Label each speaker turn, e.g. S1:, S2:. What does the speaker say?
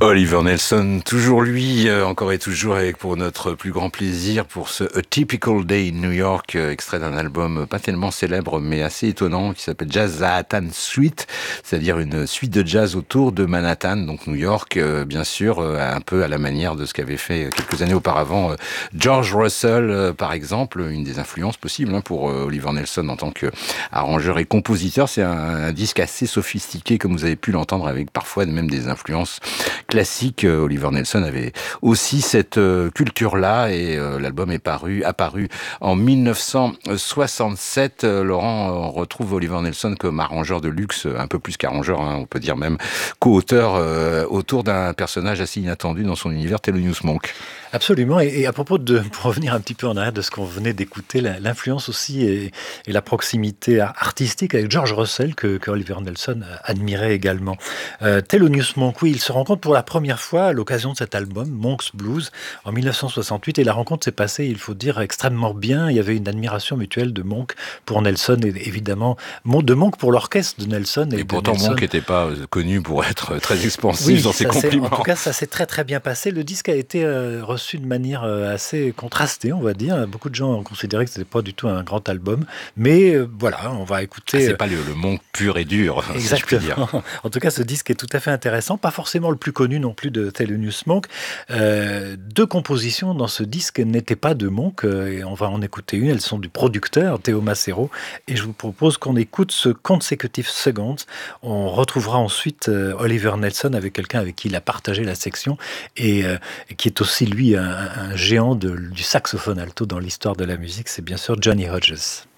S1: Oliver Nelson, toujours lui, encore et toujours avec pour notre plus grand plaisir pour ce A Typical Day in New York, extrait d'un album pas tellement célèbre mais assez étonnant qui s'appelle Jazzahatan Suite, c'est-à-dire une suite de jazz autour de Manhattan, donc New York, bien sûr, un peu à la manière de ce qu'avait fait quelques années auparavant George Russell, par exemple, une des influences possibles pour Oliver Nelson en tant qu'arrangeur et compositeur. C'est un disque assez sophistiqué, comme vous avez pu l'entendre, avec parfois même des influences classique. Oliver Nelson avait aussi cette culture-là et l'album est apparu en 1967. Laurent, on retrouve Oliver Nelson comme arrangeur de luxe, un peu plus qu'arrangeur, on peut dire même co-auteur autour d'un personnage assez inattendu dans son univers, Thelonious Monk.
S2: Absolument. Et à propos pour revenir un petit peu en arrière de ce qu'on venait d'écouter, l'influence aussi et la proximité artistique avec George Russell que Oliver Nelson admirait également. Thelonious Monk, oui, il se rencontre pour la première fois à l'occasion de cet album, Monk's Blues, en 1968. Et la rencontre s'est passée, il faut dire, extrêmement bien. Il y avait une admiration mutuelle de Monk pour Nelson et évidemment de Monk pour l'orchestre de Nelson.
S1: Et pourtant,
S2: Nelson.
S1: Monk n'était pas connu pour être très expansif dans ses compliments.
S2: En tout cas, ça s'est très très bien passé. Le disque a été reçu de manière assez contrastée, on va dire. Beaucoup de gens ont considéré que ce n'était pas du tout un grand album. Mais voilà, on va écouter...
S1: c'est pas le Monk pur et dur,
S2: exactement.
S1: Si je puis dire.
S2: En tout cas, ce disque est tout à fait intéressant. Pas forcément le plus connu non plus de Thelonious Monk. Deux compositions dans ce disque n'étaient pas de Monk. Et on va en écouter une. Elles sont du producteur, Théo Macero. Et je vous propose qu'on écoute ce Consecutive Seconds. On retrouvera ensuite Oliver Nelson avec quelqu'un avec qui il a partagé la section et qui est aussi, lui, un géant du saxophone alto dans l'histoire de la musique. C'est bien sûr Johnny Hodges.